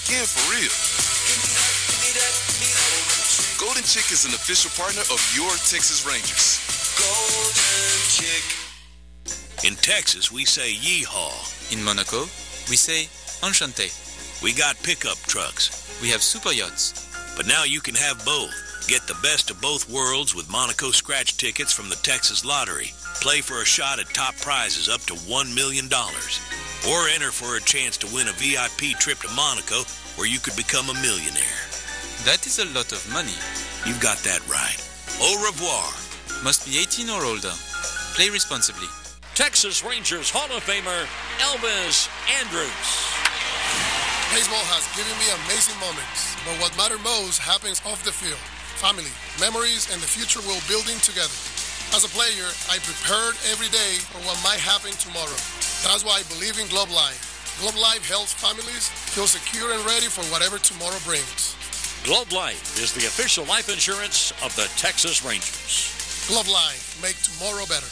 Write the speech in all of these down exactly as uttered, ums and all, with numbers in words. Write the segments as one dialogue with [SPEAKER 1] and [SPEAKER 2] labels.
[SPEAKER 1] again for real. Golden Chick is an official partner of your Texas Rangers.
[SPEAKER 2] Golden Chick.
[SPEAKER 3] In Texas, we say yeehaw.
[SPEAKER 4] In Monaco, we say enchanté.
[SPEAKER 3] We got pickup trucks.
[SPEAKER 4] We have super yachts.
[SPEAKER 3] But now you can have both. Get the best of both worlds with Monaco scratch tickets from the Texas Lottery. Play for a shot at top prizes up to one million dollars. Or enter for a chance to win a V I P trip to Monaco where you could become a millionaire.
[SPEAKER 4] That is a lot of money.
[SPEAKER 3] You've got that right. Au revoir.
[SPEAKER 4] Must be eighteen or older. Play responsibly.
[SPEAKER 5] Texas Rangers Hall of Famer Elvis Andrus.
[SPEAKER 6] Baseball has given me amazing moments, but what matters most happens off the field. Family, memories, and the future we're building together. As a player, I prepared every day for what might happen tomorrow. That's why I believe in Globe Life. Globe Life helps families feel secure and ready for whatever tomorrow brings.
[SPEAKER 5] Globe Life is the official life insurance of the Texas Rangers.
[SPEAKER 6] Globe Life, make tomorrow better.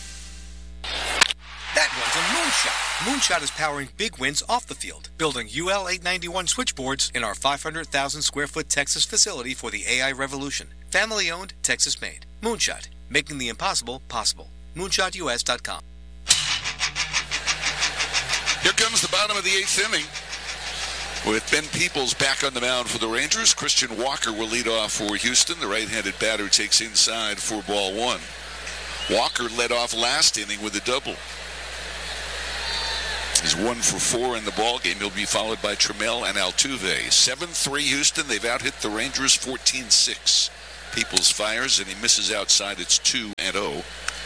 [SPEAKER 7] That one's a moonshot. Moonshot is powering big wins off the field, building U L eight ninety-one switchboards in our five hundred thousand square foot Texas facility for the A I revolution. Family owned, Texas made. Moonshot, making the impossible possible. moonshot U S dot com.
[SPEAKER 8] Here comes the bottom of the eighth inning. With Ben Peoples back on the mound for the Rangers, Christian Walker will lead off for Houston. The right-handed batter takes inside for ball one. Walker led off last inning with a double. He's one for four in the ball game. He'll be followed by Trammell and Altuve. seven three Houston. They've out-hit the Rangers fourteen six. Peoples fires, and he misses outside. It's two and oh.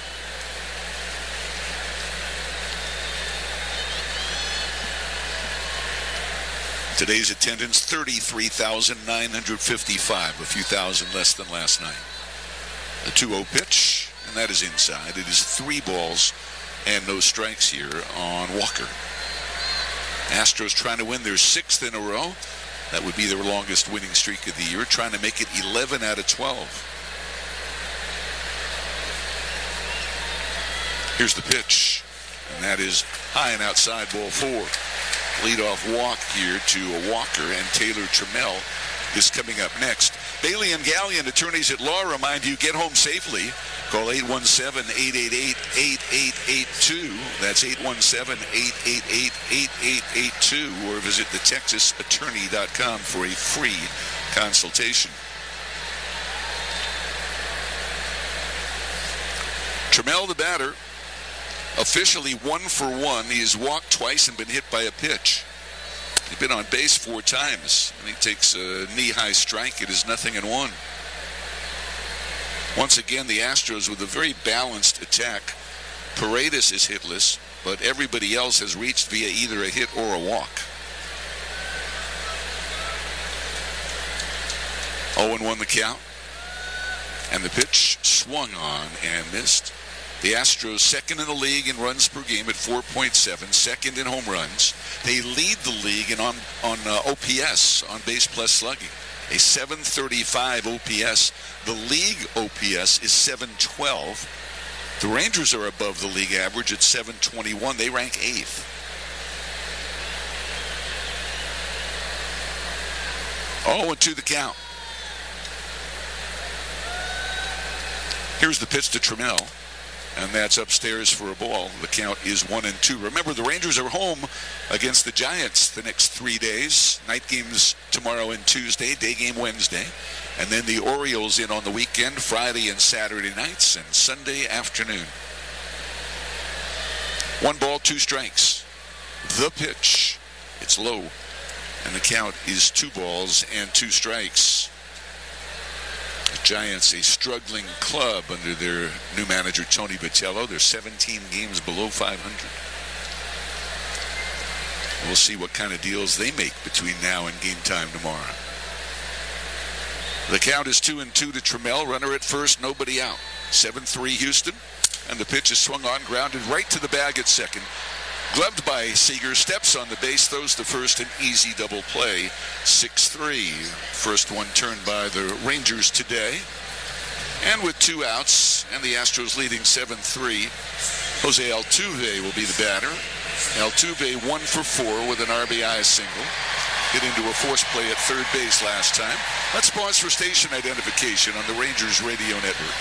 [SPEAKER 8] Today's attendance, thirty-three thousand nine hundred fifty-five, a few thousand less than last night. The two oh pitch, and that is inside. It is three balls and no strikes here on Walker. Astros trying to win their sixth in a row. That would be their longest winning streak of the year, trying to make it eleven out of twelve. Here's the pitch, and that is high and outside, ball four. Leadoff walk here to Walker, and Taylor Trammell is coming up next. Bailey and Gallion, attorneys at law, remind you, get home safely. Call eight one seven, eight eight eight, eight eight eight two. That's eight one seven, eight eight eight, eight eight eight two, or visit the texas attorney dot com for a free consultation. Trammell, the batter, officially one for one. He has walked twice and been hit by a pitch. He's been on base four times, and he takes a knee-high strike. It is nothing in one. Once again, the Astros with a very balanced attack. Paredes is hitless, but everybody else has reached via either a hit or a walk. oh and one the count, and the pitch swung on and missed. The Astros second in the league in runs per game at four point seven, second in home runs. They lead the league in on, on uh, O P S, on base plus slugging, a seven thirty-five O P S. The league O P S is seven twelve. The Rangers are above the league average at seven twenty-one. They rank eighth. oh and two the count. Here's the pitch to Trammell, and that's upstairs for a ball. The count is one and two. Remember, the Rangers are home against the Giants the next three days. Night games tomorrow and Tuesday, day game Wednesday. And then the Orioles in on the weekend, Friday and Saturday nights, and Sunday afternoon. One ball, two strikes. The pitch. It's low. And the count is two balls and two strikes. The Giants, a struggling club under their new manager, Tony Vitello. They're seventeen games below five hundred. We'll see what kind of deals they make between now and game time tomorrow. The count is two and two to Trammell. Runner at first, nobody out. seven three Houston. And the pitch is swung on, grounded right to the bag at second. Gloved by Seager, steps on the base, throws to first, an easy double play. six three. First one turned by the Rangers today. And with two outs, and the Astros leading seven three, Jose Altuve will be the batter. Altuve one for four with an R B I single. hit into a force play at third base last time. Let's pause for station identification on the Rangers Radio Network.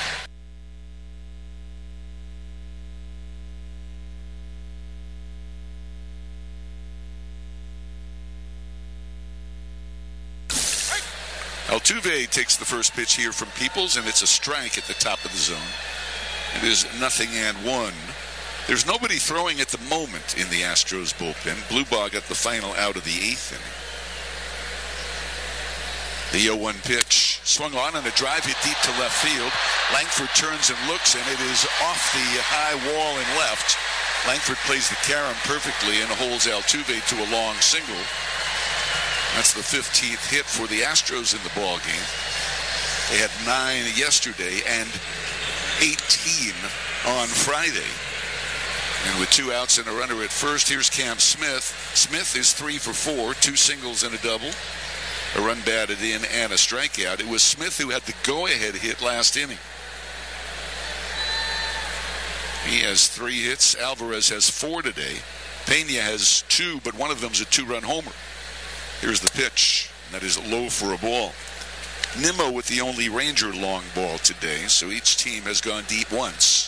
[SPEAKER 8] Altuve takes the first pitch here from Peoples, and it's a strike at the top of the zone. It is nothing and one. There's nobody throwing at the moment in the Astros bullpen. Bluebaugh got the final out of the eighth inning. The oh one pitch swung on and a drive hit deep to left field. Langford turns and looks, and it is off the high wall and left. Langford plays the carom perfectly and holds Altuve to a long single. That's the fifteenth hit for the Astros in the ball game. They had nine yesterday and eighteen on Friday. And with two outs and a runner at first, here's Cam Smith. Smith is three for four, two singles and a double. A run batted in and a strikeout. It was Smith who had the go-ahead hit last inning. He has three hits. Alvarez has four today. Pena has two, but one of them's a two-run homer. Here's the pitch. That is low for a ball. Nimmo with the only Ranger long ball today, so each team has gone deep once.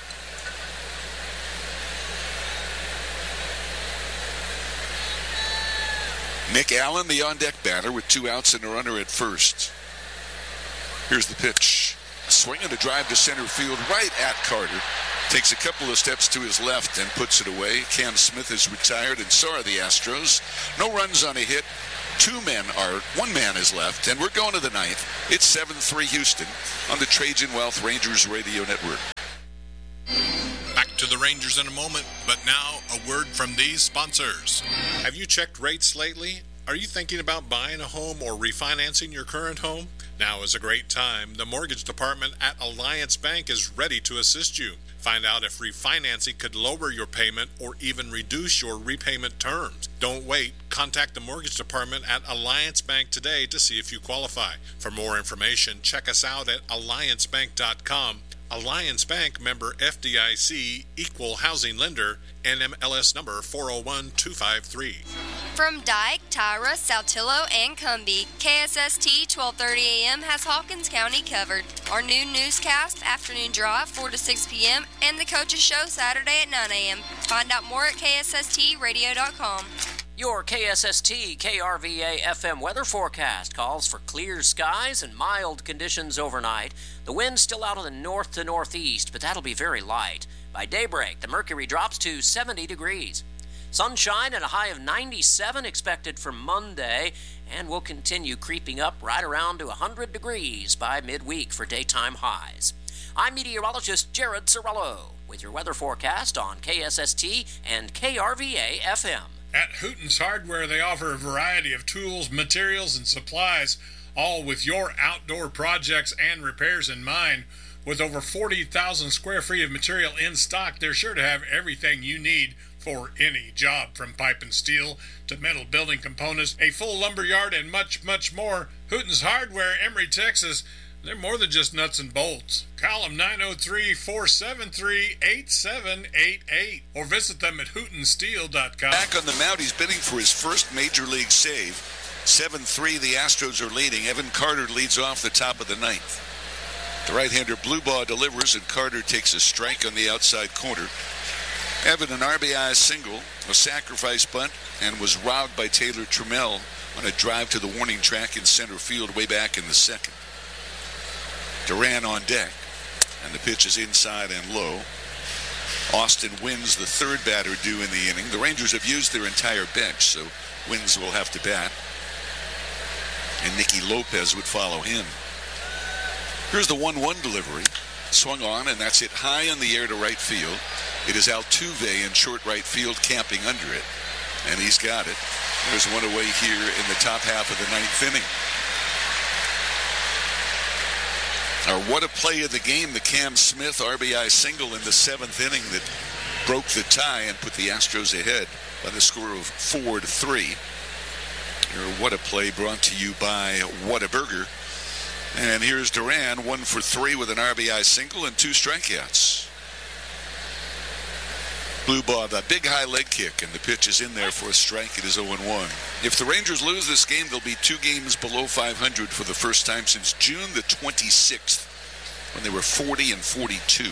[SPEAKER 8] Nick Allen, the on-deck batter, with two outs and a runner at first. Here's the pitch. Swing and a drive to center field right at Carter. Takes a couple of steps to his left and puts it away. Cam Smith is retired, and so are the Astros. No runs on a hit. Two men are, one man is left, and we're going to the ninth. It's seven three Houston on the Trajan Wealth Rangers Radio Network.
[SPEAKER 9] Back to the Rangers in a moment, but now a word from these sponsors. Have you checked rates lately? Are you thinking about buying a home or refinancing your current home? Now is a great time. The mortgage department at Alliance Bank is ready to assist you. Find out if refinancing could lower your payment or even reduce your repayment terms. Don't wait. Contact the mortgage department at Alliance Bank today to see if you qualify. For more information, check us out at alliance bank dot com. Alliance Bank, member F D I C, equal housing lender, N M L S number four oh one two five three.
[SPEAKER 10] From Dyke, Tyra, Saltillo, and Cumbie, K S S T twelve thirty a.m. has Hawkins County covered. Our new newscast, Afternoon Drive, four to six p.m., and the Coaches Show Saturday at nine a.m. Find out more at K S S T radio dot com.
[SPEAKER 11] Your K S S T K R V A F M weather forecast calls for clear skies and mild conditions overnight. The wind's still out of the north to northeast, but that'll be very light. By daybreak, the mercury drops to seventy degrees. Sunshine and a high of ninety-seven expected for Monday, and will continue creeping up right around to one hundred degrees by midweek for daytime highs. I'm meteorologist Jared Sorello with your weather forecast on K S S T and K R V A F M.
[SPEAKER 12] At Hooten's Hardware, they offer a variety of tools, materials, and supplies, all with your outdoor projects and repairs in mind. With over forty thousand square feet of material in stock, they're sure to have everything you need for any job, from pipe and steel to metal building components, a full lumber yard, and much, much more. Hooten's Hardware, Emory, Texas. They're more than just nuts and bolts. Call them nine oh three, four seven three, eight seven eight eight or visit them at hooten steel dot com.
[SPEAKER 8] Back on the mound, he's bidding for his first major league save. seven three, the Astros are leading. Evan Carter leads off the top of the ninth. The right-hander Bluebaugh delivers, and Carter takes a strike on the outside corner. Evan, an R B I single, a sacrifice bunt, and was robbed by Taylor Trammell on a drive to the warning track in center field way back in the second. Duran on deck, and the pitch is inside and low. Austin Wynns, the third batter due in the inning. The Rangers have used their entire bench, so Wynns will have to bat. And Nicky Lopez would follow him. Here's the one one delivery. Swung on, and that's hit high in the air to right field. It is Altuve in short right field camping under it, and he's got it. There's one away here in the top half of the ninth inning. Or what a play of the game, the Cam Smith R B I single in the seventh inning that broke the tie and put the Astros ahead by the score of four to three. Your What a Play brought to you by Whataburger. And here's Duran, one for three with an R B I single and two strikeouts. Blue ball, the big high leg kick, and the pitch is in there for a strike. It is oh one. If the Rangers lose this game, they'll be two games below five hundred for the first time since June the twenty-sixth, when they were forty and forty-two.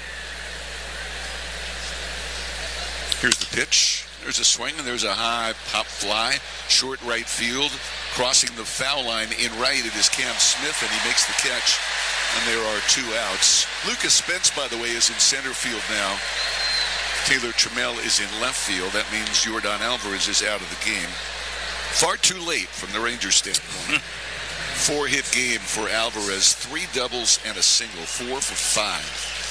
[SPEAKER 8] Here's the pitch. There's a swing, and there's a high pop fly. Short right field. Crossing the foul line in right, it is Cam Smith, and he makes the catch, and there are two outs. Lucas Spence, by the way, is in center field now. Taylor Trammell is in left field. That means Jordan Alvarez is out of the game. Far too late from the Rangers standpoint. Four-hit game for Alvarez. Three doubles and a single. Four for five.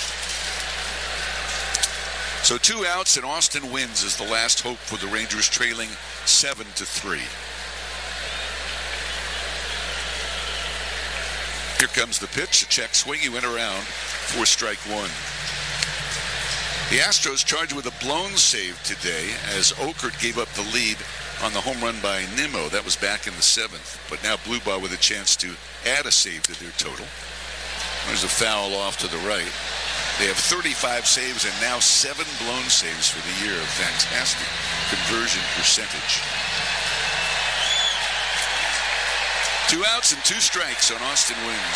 [SPEAKER 8] So two outs, and Austin wins as the last hope for the Rangers, trailing seven to three. Here comes the pitch. A check swing. He went around for strike one. The Astros charged with a blown save today as Okert gave up the lead on the home run by Nimmo. That was back in the seventh. But now Blue Ball with a chance to add a save to their total. There's a foul off to the right. They have thirty-five saves and now seven blown saves for the year. A fantastic conversion percentage. Two outs and two strikes on Austin Wins.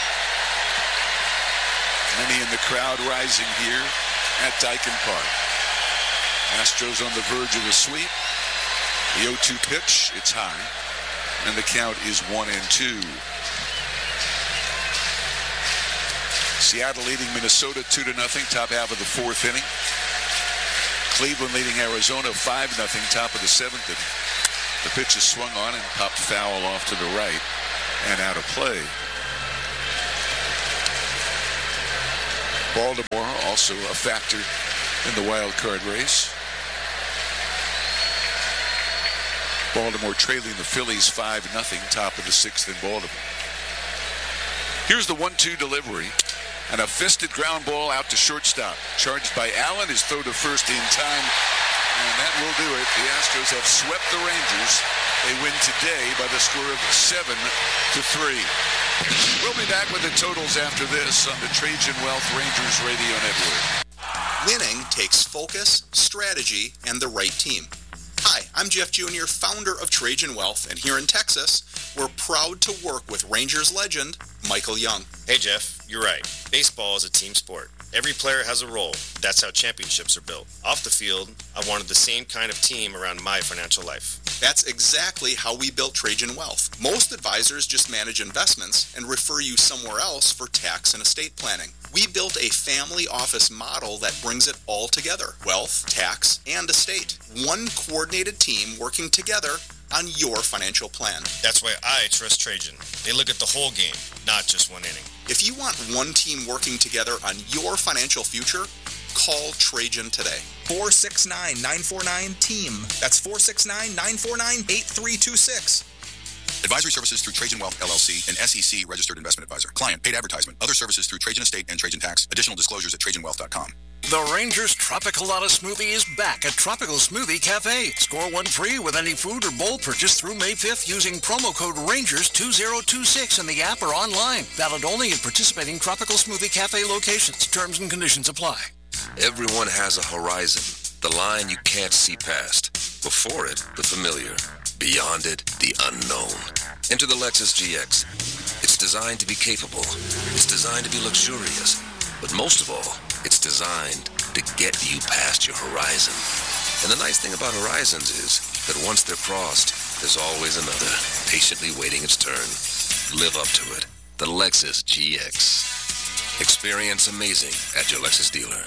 [SPEAKER 8] Many in the crowd rising here at Daikin Park. Astros on the verge of a sweep. The oh two pitch, it's high. And the count is one and two. Seattle leading Minnesota two to nothing, top half of the fourth inning. Cleveland leading Arizona five nothing, top of the seventh inning. The pitch is swung on and popped foul off to the right and out of play. Baltimore also a factor in the wild card race. Baltimore trailing the Phillies five nothing, top of the sixth in Baltimore. Here's the one two delivery. And a fisted ground ball out to shortstop. Charged by Allen, his throw to first in time. And that will do it. The Astros have swept the Rangers. They win today by the score of seven to three. We'll be back with the totals after this on the Trajan Wealth Rangers Radio Network.
[SPEAKER 13] Winning takes focus, strategy, and the right team. Hi, I'm Jeff Junior, founder of Trajan Wealth, and here in Texas, we're proud to work with Rangers legend, Michael Young.
[SPEAKER 14] Hey Jeff, you're right. Baseball is a team sport. Every player has a role. That's how championships are built. Off the field, I wanted the same kind of team around my financial life.
[SPEAKER 13] That's exactly how we built Trajan Wealth. Most advisors just manage investments and refer you somewhere else for tax and estate planning. We built a family office model that brings it all together. Wealth, tax, and estate. One coordinated team working together on your financial plan.
[SPEAKER 14] That's why I trust Trajan. They look at the whole game, not just one inning.
[SPEAKER 13] If you want one team working together on your financial future, call Trajan today. four six nine, nine four nine, team. That's four six nine, nine four nine, eight three two six.
[SPEAKER 15] Advisory services through Trajan Wealth, L L C, an S E C registered investment advisor. Client paid advertisement. Other services through Trajan Estate and Trajan Tax. Additional disclosures at trajan wealth dot com.
[SPEAKER 16] The Rangers Tropicalata Smoothie is back at Tropical Smoothie Cafe. Score one free with any food or bowl purchase through May fifth using promo code Rangers two thousand twenty-six in the app or online. Valid only at participating Tropical Smoothie Cafe locations. Terms and conditions apply.
[SPEAKER 17] Everyone has a horizon, the line you can't see past. Before it, the familiar. Beyond it, the unknown. Enter the Lexus G X. It's designed to be capable. It's designed to be luxurious. But most of all, it's designed to get you past your horizon. And the nice thing about horizons is that once they're crossed, there's always another, patiently waiting its turn. Live up to it. The Lexus G X. Experience amazing at your Lexus dealer.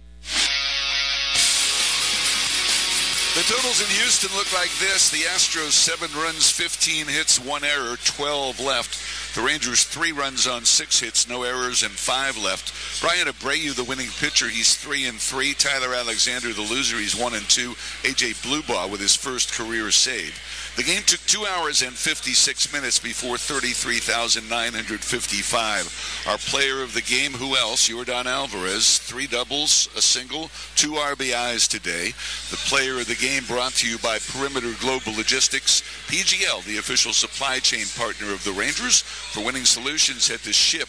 [SPEAKER 8] The totals in Houston look like this. The Astros, seven runs, fifteen hits, one error, twelve left. The Rangers, three runs on six hits, no errors, and five left. Brian Abreu, the winning pitcher, he's three and three. Tyler Alexander, the loser, he's one and two. A J Blubaugh with his first career save. The game took two hours and fifty-six minutes before thirty-three thousand nine hundred fifty-five. Our player of the game, who else? Jordan Alvarez, three doubles, a single, two R B Is today. The player of the game brought to you by Perimeter Global Logistics. P G L, the official supply chain partner of the Rangers. For winning solutions, head to ship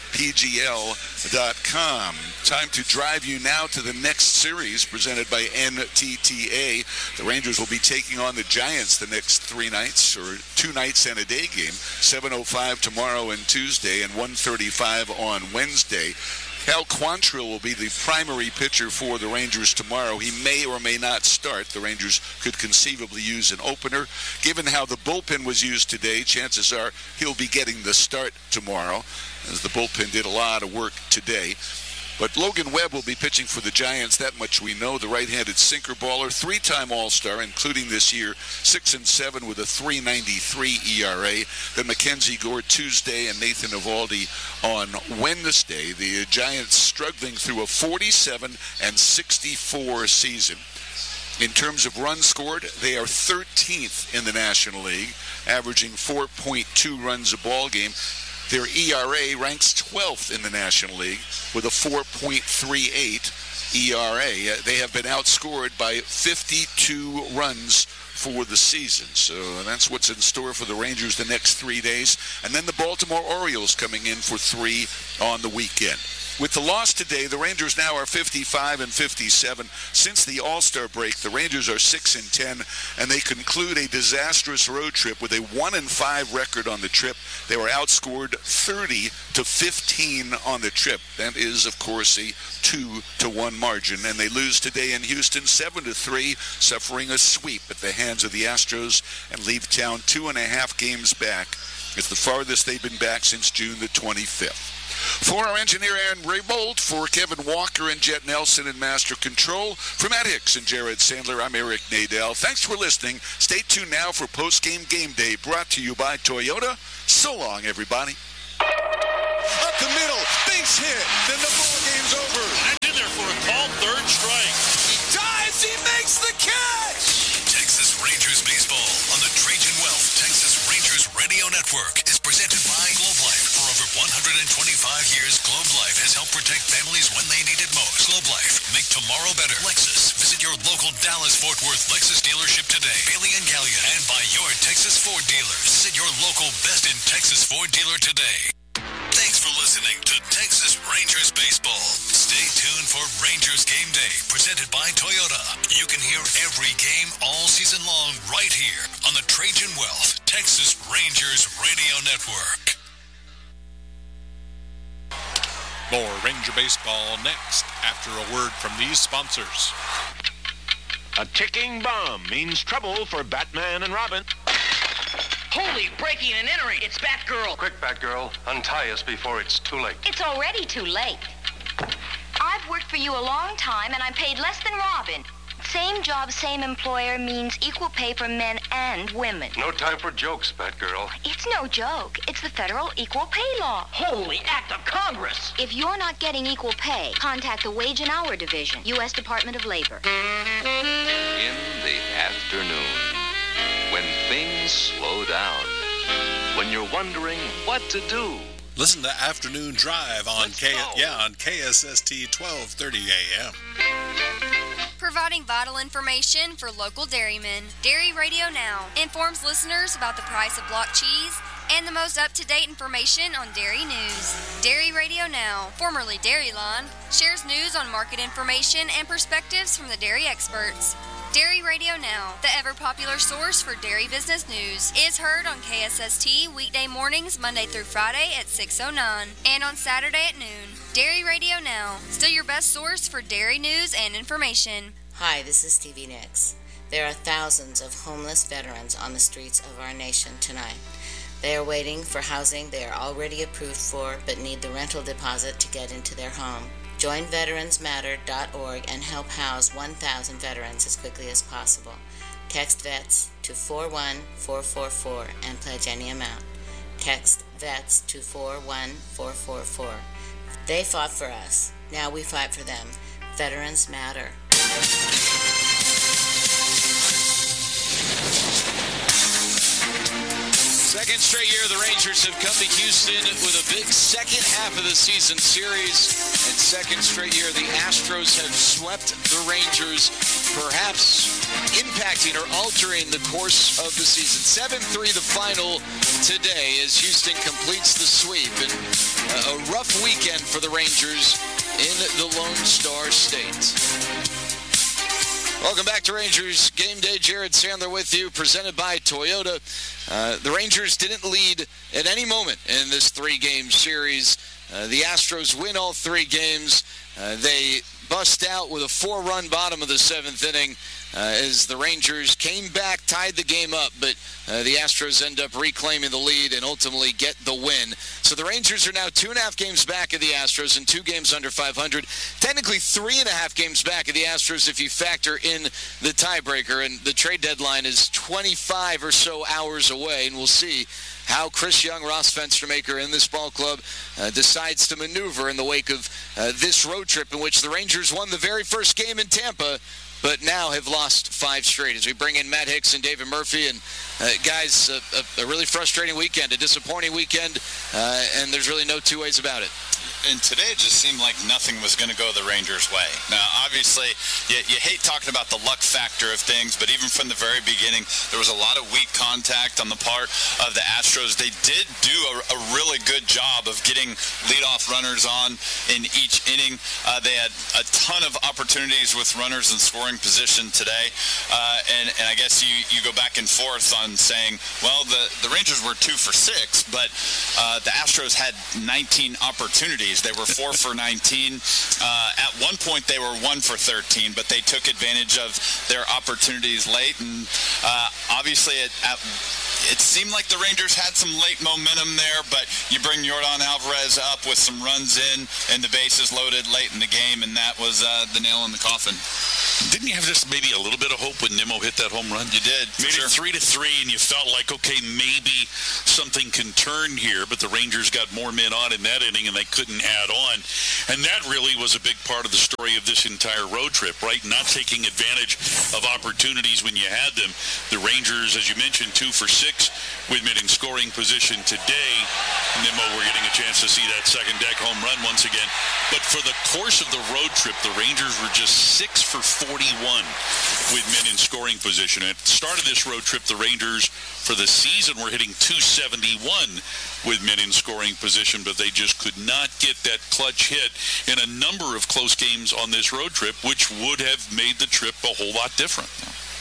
[SPEAKER 8] P G L dot com. Time to drive you now to the next series presented by N T T A. The Rangers will be taking on the Giants the next three nights, or two nights and a day game. seven oh five tomorrow and Tuesday, and one thirty-five on Wednesday. Cal Quantrill will be the primary pitcher for the Rangers tomorrow. He may or may not start. The Rangers could conceivably use an opener. Given how the bullpen was used today, chances are he'll be getting the start tomorrow, as the bullpen did a lot of work today. But Logan Webb will be pitching for the Giants, that much we know. The right-handed sinker baller, three-time All-Star, including this year, six and seven with a three ninety-three E R A. Then Mackenzie Gore Tuesday and Nathan Eovaldi on Wednesday. The Giants struggling through a forty-seven and sixty-four season. In terms of runs scored, they are thirteenth in the National League, averaging four point two runs a ball game. Their E R A ranks twelfth in the National League with a four point three eight E R A. They have been outscored by fifty-two runs for the season. So that's what's in store for the Rangers the next three days. And then the Baltimore Orioles coming in for three on the weekend. With the loss today, the Rangers now are fifty-five and fifty-seven. Since the All-Star break, the Rangers are six and ten, and they conclude a disastrous road trip with a one and five record on the trip. They were outscored thirty to fifteen on the trip. That is, of course, a two to one margin, and they lose today in Houston seven to three, suffering a sweep at the hands of the Astros, and leave town two and a half games back. It's the farthest they've been back since June the twenty-fifth. For our engineer Aaron Raybold, for Kevin Walker and Jet Nelson in Master Control, for Matt Hicks and Jared Sandler, I'm Eric Nadel. Thanks for listening. Stay tuned now for Post-Game Game Day, brought to you by Toyota. So long, everybody. Up the middle, base hit, then the ball game's over.
[SPEAKER 5] And in there for a called third strike.
[SPEAKER 8] He dives, he makes the catch!
[SPEAKER 3] Texas Rangers Baseball on the Trajan Wealth Texas Rangers Radio Network is presented by Globe Life. For over one hundred twenty-five years, Globe Life has helped protect families when they need it most. Globe Life, make tomorrow better. Lexus, visit your local Dallas-Fort Worth Lexus dealership today. Bailey and Gallion, and by your Texas Ford dealers. Visit your local Best in Texas Ford dealer today. Thanks for listening to Texas Rangers Baseball. Stay tuned for Rangers Game Day, presented by Toyota. You can hear every game all season long right here on the Trajan Wealth Texas Rangers Radio Network.
[SPEAKER 9] More Ranger Baseball next, after a word from these sponsors.
[SPEAKER 18] A ticking bomb means trouble for Batman and Robin.
[SPEAKER 19] Holy, breaking and entering. It's Batgirl.
[SPEAKER 20] Quick, Batgirl. Untie us before it's too late.
[SPEAKER 21] It's already too late. I've worked for you a long time, and I'm paid less than Robin. Same job, same employer means equal pay for men and women.
[SPEAKER 20] No time for jokes, Batgirl.
[SPEAKER 21] It's no joke. It's the federal equal pay law.
[SPEAKER 19] Holy act of Congress.
[SPEAKER 21] If you're not getting equal pay, contact the Wage and Hour Division, U S Department of Labor.
[SPEAKER 22] In the afternoon, when things slow down, when you're wondering what to do.
[SPEAKER 9] Listen to Afternoon Drive on K yeah on K S S T twelve thirty A M.
[SPEAKER 10] Providing vital information for local dairymen. Dairy Radio Now informs listeners about the price of block cheese and the most up-to-date information on dairy news. Dairy Radio Now, formerly Dairyline, shares news on market information and perspectives from the dairy experts. Dairy Radio Now, the ever-popular source for dairy business news, is heard on K S S T weekday mornings Monday through Friday at six oh nine and on Saturday at noon. Dairy Radio Now, still your best source for dairy news and information.
[SPEAKER 23] Hi, this is Stevie Nicks. There are thousands of homeless veterans on the streets of our nation tonight. They are waiting for housing they are already approved for but need the rental deposit to get into their home. Join Veterans Matter dot org and help house one thousand veterans as quickly as possible. Text VETS to four one four four four and pledge any amount. Text VETS to four one four four four. They fought for us. Now we fight for them. Veterans Matter.
[SPEAKER 24] Second
[SPEAKER 1] second straight year the Rangers have come to Houston with a big second half of the season series. And second straight year the Astros have swept the Rangers, perhaps impacting or altering the course of the season. seven three the final today as Houston completes the sweep. And a rough weekend for the Rangers in the Lone Star State. Welcome back to Rangers Game Day. Jared Sandler with you, presented by Toyota. Uh, the Rangers didn't lead at any moment in this three-game series. Uh, the Astros win all three games. Uh, they bust out with a four-run bottom of the seventh inning uh, as the Rangers came back, tied the game up, but uh, the Astros end up reclaiming the lead and ultimately get the win. So the Rangers are now two and a half games back of the Astros and two games under five hundred. Technically three and a half games back of the Astros if you factor in the tiebreaker, and the trade deadline is twenty-five or so hours away, and we'll see how Chris Young, Ross Fenstermaker, and this ball club uh, decides to maneuver in the wake of uh, this road trip in which the Rangers won the very first game in Tampa, but now have lost five straight. As we bring in Matt Hicks and David Murphy, and uh, guys, a, a, a really frustrating weekend, a disappointing weekend, uh, and there's really no two ways about it.
[SPEAKER 2] And today it just seemed like nothing was going to go the Rangers' way. Now, obviously, you, you hate talking about the luck factor of things, but even from the very beginning, there was a lot of weak contact on the part of the Astros. They did do a, a really good job of getting leadoff runners on in each inning. Uh, they had a ton of opportunities with runners in scoring position today, uh, and, and I guess you, you go back and forth on saying, well, the, the Rangers were two for six, but uh, the Astros had nineteen opportunities. They were four for nineteen. Uh, at one point, they were one for thirteen, but they took advantage of their opportunities late. And uh, obviously, it, at, it seemed like the Rangers had some late momentum there, but you bring Yordan Alvarez up with some runs in and the bases loaded late in the game, and that was uh, the nail in the coffin.
[SPEAKER 8] Didn't you have just maybe a little bit of hope when Nimmo hit that home run?
[SPEAKER 2] You did.
[SPEAKER 8] Made
[SPEAKER 2] sure.
[SPEAKER 8] it three to three, and you felt like, okay, maybe something can turn here, but the Rangers got more men on in that inning, and they couldn't add on. And that really was a big part of the story of this entire road trip, right? Not taking advantage of opportunities when you had them. The Rangers, as you mentioned, two for six with men in scoring position today. Nimmo, we're getting a chance to see that second deck home run once again. But for the course of the road trip, the Rangers were just six for forty-one with men in scoring position. At the start of this road trip, the Rangers for the season were hitting two seventy-one with men in scoring position, but they just could not get that clutch hit in a number of close games on this road trip, which would have made the trip a whole lot different.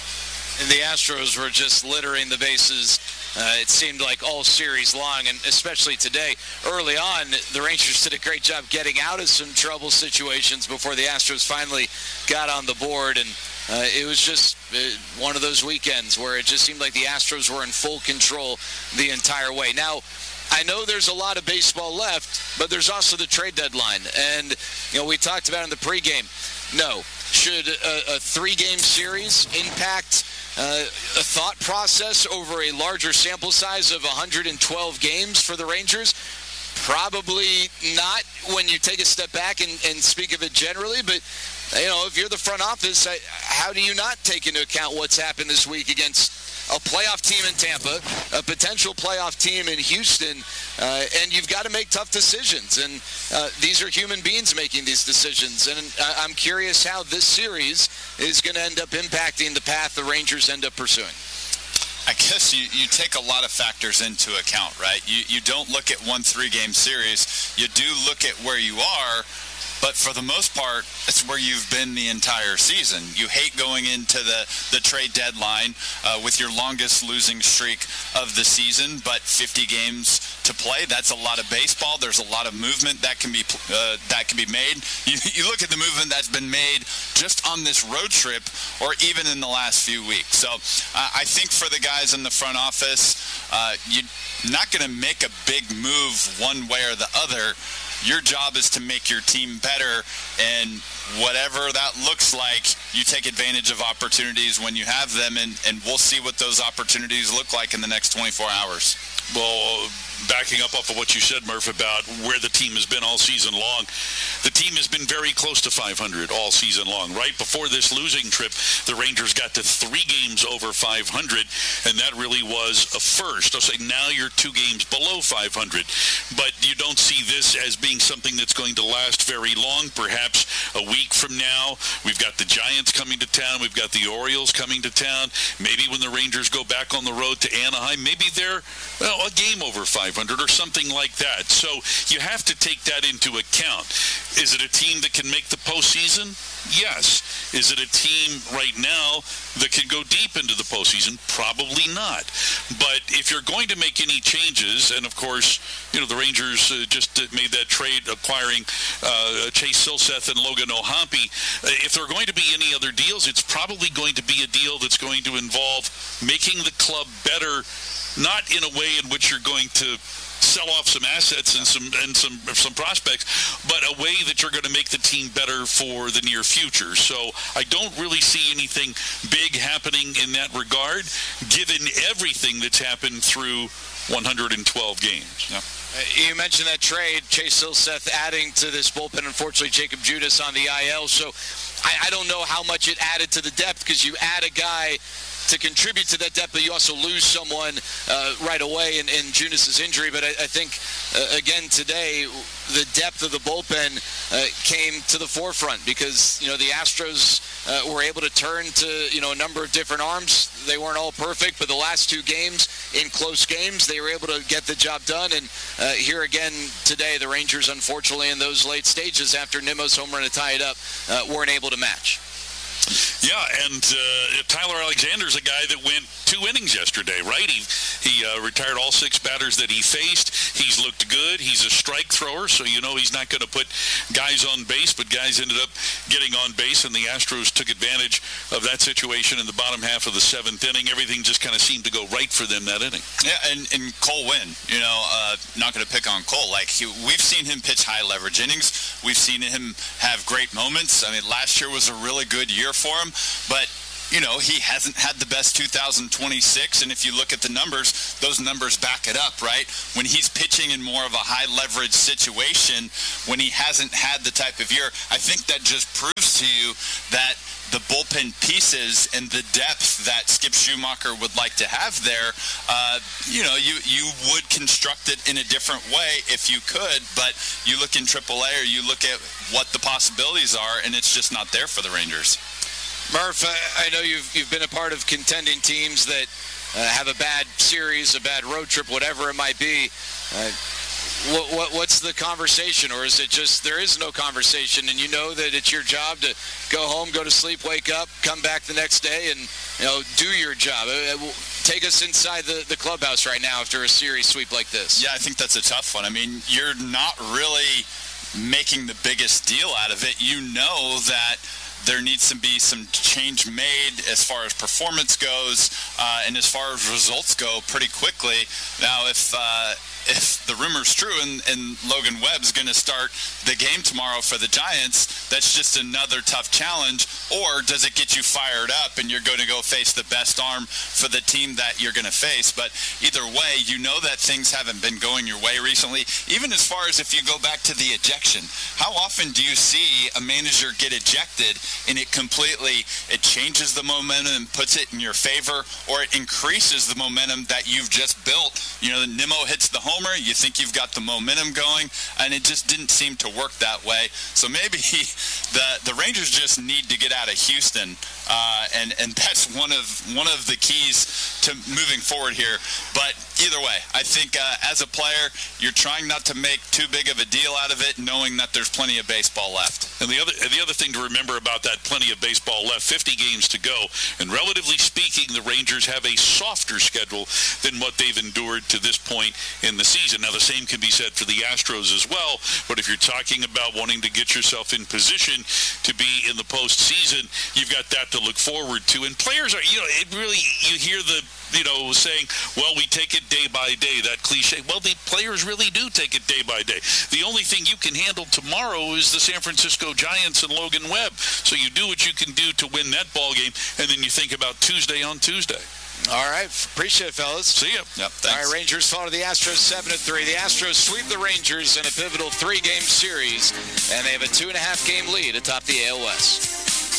[SPEAKER 1] And the Astros were just littering the bases, uh, it seemed like all series long, and especially today. Early on, the Rangers did a great job getting out of some trouble situations before the Astros finally got on the board, and uh, it was just uh, one of those weekends where it just seemed like the Astros were in full control the entire way. Now, I know there's a lot of baseball left, but there's also the trade deadline. And, you know, we talked about in the pregame, no. Should a, a three-game series impact uh, a thought process over a larger sample size of one hundred twelve games for the Rangers? Probably not when you take a step back and, and speak of it generally, but you know, if you're the front office, how do you not take into account what's happened this week against a playoff team in Tampa, a potential playoff team in Houston, uh, and you've got to make tough decisions. And uh, these are human beings making these decisions. And uh, I'm curious how this series is going to end up impacting the path the Rangers end up pursuing.
[SPEAKER 2] I guess you, you take a lot of factors into account, right? You, you don't look at one three-game series. You do look at where you are. But for the most part, it's where you've been the entire season. You hate going into the, the trade deadline uh, with your longest losing streak of the season, but fifty games to play, that's a lot of baseball. There's a lot of movement that can be uh, that can be made. You, you look at the movement that's been made just on this road trip or even in the last few weeks. So uh, I think for the guys in the front office, uh, you're not going to make a big move one way or the other. Your job is to make your team better, and whatever that looks like, you take advantage of opportunities when you have them, and, and we'll see what those opportunities look like in the next twenty-four hours.
[SPEAKER 4] Well, backing up off of what you said, Murph, about where the team has been all season long, the team has been very close to five hundred all season long. Right before this losing trip, the Rangers got to three games over five hundred, and that really was a first. I'll say now you're two games below five hundred, but you don't see this as being something that's going to last very long. Perhaps a week from now, we've got the Giants coming to town, we've got the Orioles coming to town. Maybe when the Rangers go back on the road to Anaheim, maybe they're, well, a game over five hundred or something like that. So you have to take that into account. Is it a team that can make the postseason? Yes. Is it a team right now that can go deep into the postseason? Probably not. But if you're going to make any changes, and of course, you know, the Rangers uh, just made that trade acquiring uh, Chase Silseth and Logan O'Hoppe. Uh, if there are going to be any other deals, it's probably going to be a deal that's going to involve making the club better, not in a way in which you're going to sell off some assets and some and some some prospects, but a way that you're going to make the team better for the near future. So I don't really see anything big happening in that regard, given everything that's happened through one hundred twelve games.
[SPEAKER 1] Yeah. Uh, you mentioned that trade, Chase Silseth adding to this bullpen. Unfortunately, Jacob Judas on the I L. So I, I don't know how much it added to the depth, because you add a guy to contribute to that depth, but you also lose someone uh, right away in, in Junas's injury. But I, I think, uh, again, today, the depth of the bullpen uh, came to the forefront, because, you know, the Astros uh, were able to turn to, you know, a number of different arms. They weren't all perfect, but the last two games, in close games, they were able to get the job done. And uh, here again today, the Rangers, unfortunately, in those late stages after Nimmo's home run to tie it up, uh, weren't able to match.
[SPEAKER 4] Yeah, and uh, Tyler Alexander's a guy that went two innings yesterday, right? He he uh, retired all six batters that he faced. He's looked good. He's a strike thrower, so you know he's not going to put guys on base, but guys ended up getting on base, and the Astros took advantage of that situation in the bottom half of the seventh inning. Everything just kind of seemed to go right for them that inning.
[SPEAKER 2] Yeah, and, and Cole Winn, you know, uh, not going to pick on Cole. Like, he, we've seen him pitch high leverage innings. We've seen him have great moments. I mean, last year was a really good year for him, but you know, he hasn't had the best two thousand twenty-six, and if you look at the numbers, those numbers back it up, right? When he's pitching in more of a high-leverage situation, when he hasn't had the type of year, I think that just proves to you that the bullpen pieces and the depth that Skip Schumacher would like to have there, uh, you know, you, you would construct it in a different way if you could, but you look in triple A or you look at what the possibilities are, and it's just not there for the Rangers.
[SPEAKER 1] Murph, I know you've you've been a part of contending teams that uh, have a bad series, a bad road trip, whatever it might be. Uh, what, what what's the conversation, or is it just there is no conversation, and you know that it's your job to go home, go to sleep, wake up, come back the next day, and you know do your job? Uh, take us inside the, the clubhouse right now after a series sweep like this.
[SPEAKER 2] Yeah, I think that's a tough one. I mean, you're not really making the biggest deal out of it. You know that there needs to be some change made as far as performance goes uh, and as far as results go pretty quickly. Now, if uh, if the rumor's true and, and Logan Webb's going to start the game tomorrow for the Giants, that's just another tough challenge. Or does it get you fired up and you're going to go face the best arm for the team that you're going to face? But either way, you know that things haven't been going your way recently. Even as far as if you go back to the ejection, how often do you see a manager get ejected and it completely, it changes the momentum and puts it in your favor, or it increases the momentum that you've just built? You know, Nimmo hits the homer, you think you've got the momentum going, and it just didn't seem to work that way. So maybe the the Rangers just need to get out of Houston, uh, and and that's one of one of the keys to moving forward here. But either way, I think uh, as a player, you're trying not to make too big of a deal out of it, knowing that there's plenty of baseball left.
[SPEAKER 4] And the other and the other thing to remember about that plenty of baseball left, fifty games to go, and relatively speaking, the Rangers have a softer schedule than what they've endured to this point in the season. Now, the same can be said for the Astros as well, but if you're talking about wanting to get yourself in position to be in the postseason, you've got that to look forward to. And players are, you know, it really, you hear the, you know, saying, well, we take it day by day, that cliche. Well, the players really do take it day by day. The only thing you can handle tomorrow is the San Francisco Giants and Logan Webb. So you do what you can do to win that ball game, and then you think about Tuesday on Tuesday.
[SPEAKER 1] All right. Appreciate it, fellas.
[SPEAKER 4] See ya.
[SPEAKER 2] Yep, thanks.
[SPEAKER 1] All right, Rangers fall to the Astros seven to three. The Astros sweep the Rangers in a pivotal three-game series, and they have a two-and-a-half game lead atop the A L West.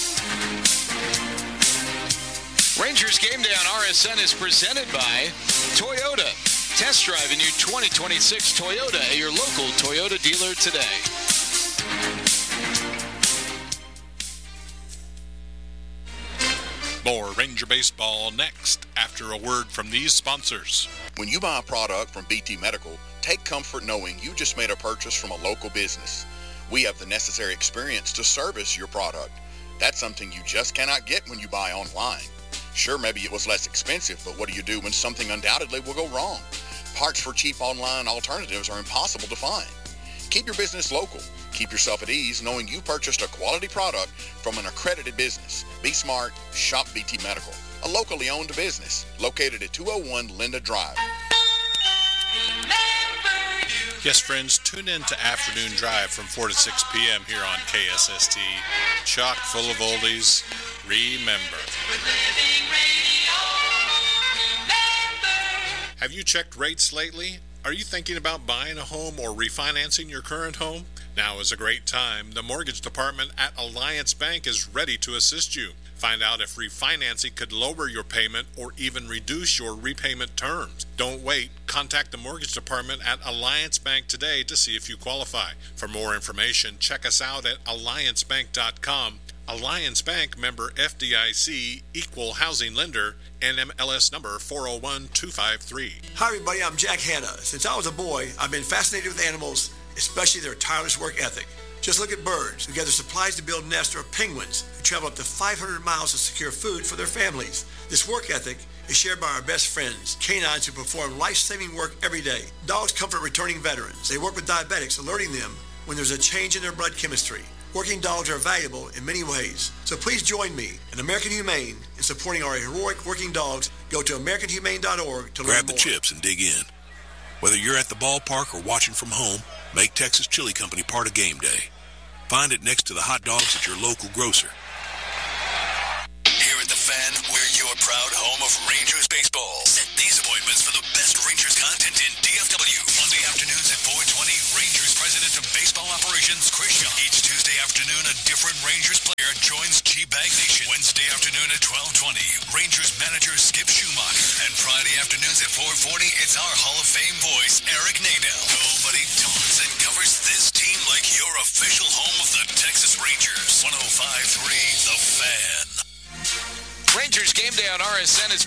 [SPEAKER 1] Rangers Game Day on R S N is presented by Toyota. Test drive a new twenty twenty-six Toyota at your local Toyota dealer today.
[SPEAKER 9] More Ranger Baseball next after a word from these sponsors.
[SPEAKER 15] When you buy a product from B T Medical, take comfort knowing you just made a purchase from a local business. We have the necessary experience to service your product. That's something you just cannot get when you buy online. Sure, maybe it was less expensive, but what do you do when something undoubtedly will go wrong? Parts for cheap online alternatives are impossible to find. Keep your business local. Keep yourself at ease knowing you purchased a quality product from an accredited business. Be smart. Shop B T Medical, a locally owned business located at two oh one Linda Drive.
[SPEAKER 9] Yes, friends, tune in to Afternoon Drive from four to six p.m. here on K S S T. Chock full of oldies. Remember. Have you checked rates lately? Are you thinking about buying a home or refinancing your current home? Now is a great time. The mortgage department at Alliance Bank is ready to assist you. Find out if refinancing could lower your payment or even reduce your repayment terms. Don't wait. Contact the mortgage department at Alliance Bank today to see if you qualify. For more information, check us out at alliance bank dot com. Alliance Bank, member F D I C, equal housing lender, N M L S number four oh one two five three.
[SPEAKER 6] Hi everybody, I'm Jack Hanna. Since I was a boy, I've been fascinated with animals, especially their tireless work ethic. Just look at birds who gather supplies to build nests, or penguins who travel up to five hundred miles to secure food for their families. This work ethic is shared by our best friends, canines who perform life-saving work every day. Dogs comfort returning veterans. They work with diabetics, alerting them when there's a change in their blood chemistry. Working dogs are valuable in many ways. So please join me and American Humane in supporting our heroic working dogs. Go to american humane dot org to learn more.
[SPEAKER 3] Grab the chips and dig in. Whether you're at the ballpark or watching from home, make Texas Chili Company part of game day. Find it next to the hot dogs at your local grocer.
[SPEAKER 7] Here at The Fan, we're your proud home of Rangers baseball. Set these appointments for the best Rangers content in D F W. Monday afternoons at four twenty, Rangers President of Baseball Operations, Chris Shaw. Each Tuesday afternoon, a different Rangers player joins G-Bag Nation. Wednesday afternoon at twelve twenty, Rangers manager Skip Schumacher. And Friday afternoons at four forty, it's our Hall of Fame voice, Eric Nadel. Nobody talks and covers this team like your official home of the Texas Rangers. one oh five point three The Fan.
[SPEAKER 1] Rangers Game Day on R S N is